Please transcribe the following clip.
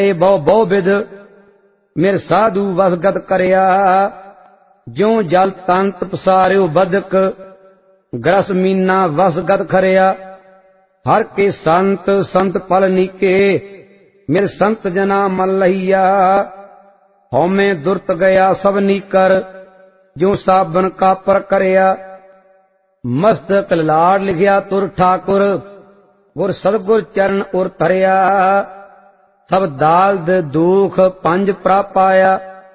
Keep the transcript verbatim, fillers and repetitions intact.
ਬਹੁ ਬਹੁ ਵਿਦ ਮੇਰੇ ਸਾਧੂ ਵਸਗਤ ਕਰਿਆ। ਜਿਉ ਜਲ ਤੰਤ ਪਸਾਰਿਓ ਬਦਕ ਗਰਸ ਮੀਨਾ ਵਸਗਤ ਖਰਿਆ। ਹਰ ਕੇ ਸੰਤ ਸੰਤ ਪਲ ਨੀਕੇ ਮੇਰੇ ਸੰਤ ਜਨਾ ਮਲ ਲਹੀਆ। ਹਉਮੈ ਦੁਰਤ ਗਿਆ ਸਭ ਨੀਕਰ ਜਿਉ ਸਾਬਨ ਕਾਪਰ ਕਰਿਆ। ਮਸਤਕ ਲਾੜ ਲਿਖਿਆ ਤੁਰ ਠਾਕੁਰ ਗੁਰ ਸਤਿਗੁਰ ਚਰਨ ਉਰ ਧਰਿਆ। ਸਭ ਦਾਲਦ ਦੁਖ ਪੰਜ ਪ੍ਰਾਪ ਆਇਆ।